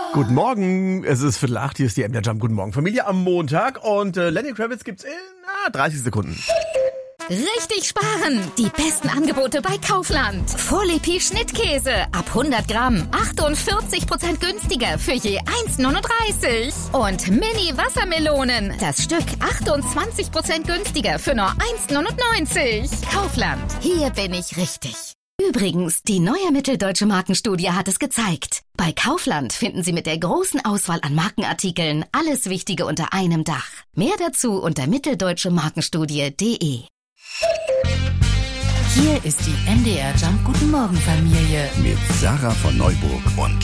Guten Morgen, es ist 7:45, hier ist die MDR Jump. Guten Morgen, Familie am Montag und Lenny Kravitz gibt's in 30 Sekunden. Richtig sparen! Die besten Angebote bei Kaufland. Folie Schnittkäse ab 100 Gramm. 48% günstiger für je 1,39. Und Mini-Wassermelonen. Das Stück 28% günstiger für nur 1,99. Kaufland. Hier bin ich richtig. Übrigens, die neue Mitteldeutsche Markenstudie hat es gezeigt. Bei Kaufland finden Sie mit der großen Auswahl an Markenartikeln alles Wichtige unter einem Dach. Mehr dazu unter mitteldeutschemarkenstudie.de. Hier ist die MDR Jump Guten Morgen Familie mit Sarah von Neuburg und